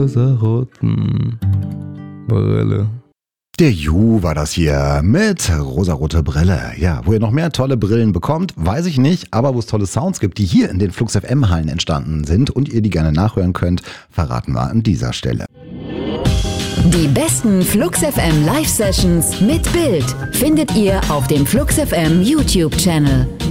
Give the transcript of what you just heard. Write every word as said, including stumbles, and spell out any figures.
rosaroten Brille. Der Ju war das hier mit rosarote Brille. Ja, wo ihr noch mehr tolle Brillen bekommt, weiß ich nicht, aber wo es tolle Sounds gibt, die hier in den Flux F M Hallen entstanden sind und ihr die gerne nachhören könnt, verraten wir an dieser Stelle. Die besten Flux F M Live Sessions mit Bild findet ihr auf dem Flux F M YouTube Channel.